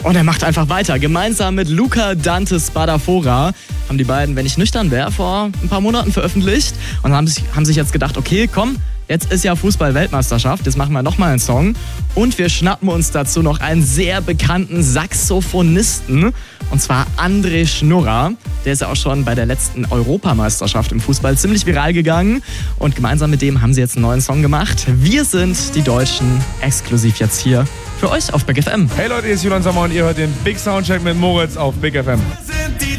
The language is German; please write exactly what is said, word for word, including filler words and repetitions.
Und er macht einfach weiter. Gemeinsam mit Luca Dante Spadafora haben die beiden, wenn ich nüchtern wäre, vor ein paar Monaten veröffentlicht. Und haben sich, haben sich jetzt gedacht, okay, komm, jetzt ist ja Fußball-Weltmeisterschaft, jetzt machen wir nochmal einen Song. Und wir schnappen uns dazu noch einen sehr bekannten Saxophonisten. Und zwar André Schnurrer. Der ist ja auch schon bei der letzten Europameisterschaft im Fußball ziemlich viral gegangen. Und gemeinsam mit dem haben sie jetzt einen neuen Song gemacht. Wir sind die Deutschen, exklusiv jetzt hier für euch auf Big F M. Hey Leute, hier ist Julian Sommer und ihr hört den Big Soundcheck mit Moritz auf Big F M.